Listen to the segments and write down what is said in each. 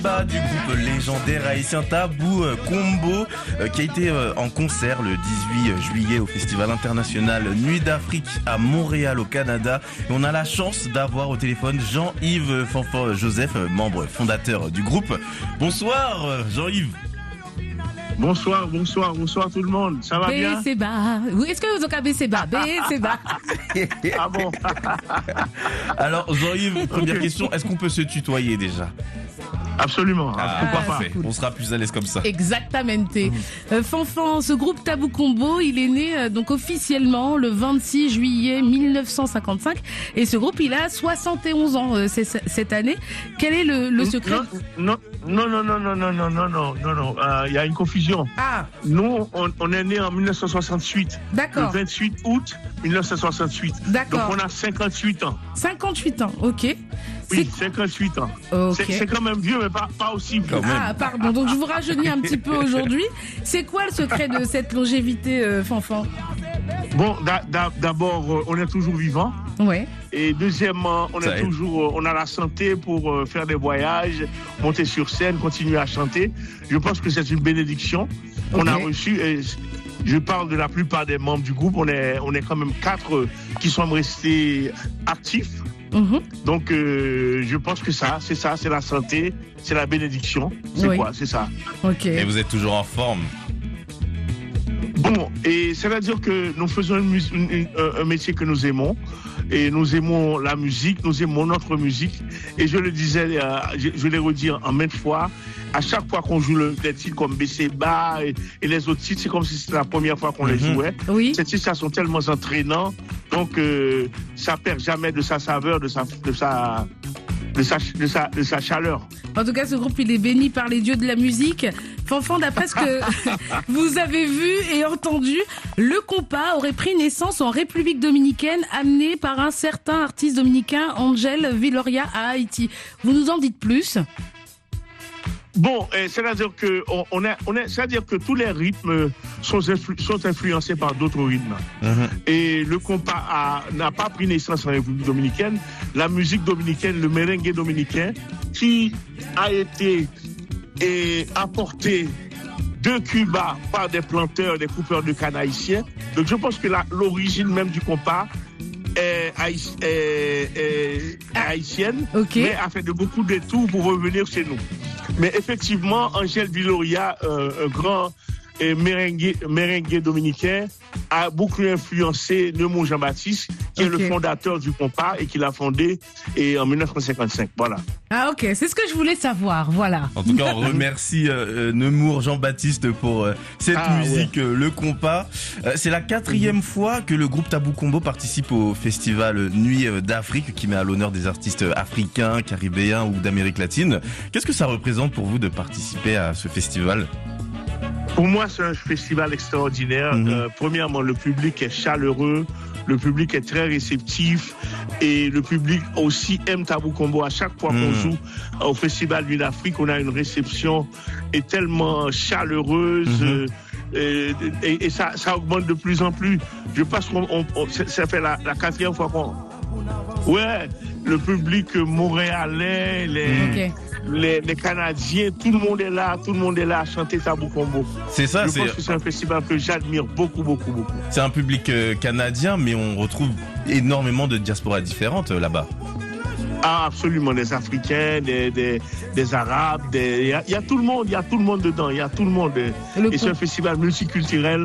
Du groupe légendaire haïtien Tabou Combo qui a été en concert le 18 juillet au Festival international Nuit d'Afrique à Montréal au Canada. Et on a la chance d'avoir au téléphone Jean-Yves Fanfan Joseph, membre fondateur du groupe. Bonsoir Jean-Yves. Bonsoir tout le monde. Ça va bien? C'est bas. Est-ce que vous avez c'est bas? C'est bas. Ah bon? Alors Jean-Yves, première question, est-ce qu'on peut se tutoyer déjà? Absolument. Pourquoi pas? Cool. On sera plus à l'aise comme ça. Exactement. Fanfan, ce groupe Tabou Combo, il est né donc officiellement le 26 juillet 1955 et ce groupe il a 71 ans cette année. Quel est le secret? Non. Il y a une confusion. Ah. Nous, on est né en 1968. D'accord. Le 28 août 1968. D'accord. Donc on a 58 ans. 58 ans, ok. Oui, 58 ans. Okay. C'est quand même vieux, mais pas aussi vieux. Ah, pardon. Donc, je vous rajeunis un petit peu aujourd'hui. C'est quoi le secret de cette longévité, Fanfan? Bon, d'abord, on est toujours vivant. Ouais. Et deuxièmement, on a la santé pour faire des voyages, monter sur scène, continuer à chanter. Je pense que c'est une bénédiction qu'on a reçue. Et je parle de la plupart des membres du groupe. On est quand même 4 qui sommes restés actifs. Mm-hmm. Donc, je pense que c'est la santé, c'est la bénédiction. C'est ça. Ok. Et vous êtes toujours en forme? Bon, et c'est-à-dire que nous faisons un métier que nous aimons. Et nous aimons la musique, nous aimons notre musique. Et je le disais, je l'ai redit en maintes fois, à chaque fois qu'on joue des titres comme Besseba et les autres titres, c'est comme si c'était la première fois qu'on les jouait. Oui. Ces titres, ça sont tellement entraînants, donc ça perd jamais de sa saveur, de sa chaleur. En tout cas, ce groupe, il est béni par les dieux de la musique. Fanfan, d'après ce que vous avez vu et entendu, le compas aurait pris naissance en République dominicaine, amené par un certain artiste dominicain, Angel Villoria, à Haïti. Vous nous en dites plus? Bon, c'est-à-dire que c'est-à-dire que tous les rythmes sont influencés par d'autres rythmes. Et le compas n'a pas pris naissance en République dominicaine. La musique dominicaine, le merengue dominicain, qui a été apporté de Cuba par des planteurs, des coupeurs de canne haïtiens. Donc je pense que l'origine même du compas est haïtienne, mais a fait de beaucoup de détours pour revenir chez nous. Mais effectivement, Angel Villoria, un grand merengue dominicain, a beaucoup influencé Neumont Jean-Baptiste, qui est le fondateur du compas et qui l'a fondé en 1955. Voilà. Ah ok, c'est ce que je voulais savoir, voilà. En tout cas, on remercie Nemours Jean-Baptiste pour cette musique, le compas. C'est la 4e fois que le groupe Tabou Combo participe au festival Nuit d'Afrique qui met à l'honneur des artistes africains, caribéens ou d'Amérique latine. Qu'est-ce que ça représente pour vous de participer à ce festival? Pour moi, c'est un festival extraordinaire. Premièrement, le public est chaleureux, le public est très réceptif et le public aussi aime Tabou Combo. À chaque fois qu'on joue au Festival Nuit d'Afrique, on a une réception tellement chaleureuse. Et ça augmente de plus en plus. Je pense que ça fait la 4e fois qu'on... Ouais, le public montréalais, les Canadiens, tout le monde est là à chanter Tabou Combo. C'est ça, Je pense que c'est un festival que j'admire beaucoup. C'est un public canadien, mais on retrouve énormément de diasporas différentes là-bas. Ah, absolument, des Africains, des Arabes, il y a tout le monde dedans, il y a tout le monde. Et c'est un festival multiculturel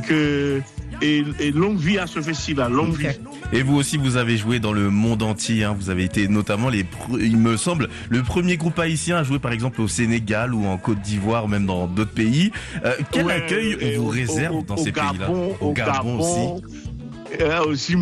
et longue vie à ce festival, longue vie. Et vous aussi, vous avez joué dans le monde entier, hein. Vous avez été notamment il me semble, le premier groupe haïtien à jouer par exemple au Sénégal ou en Côte d'Ivoire, même dans d'autres pays. Quel accueil on vous réserve dans ces pays-là? Au Gabon aussi.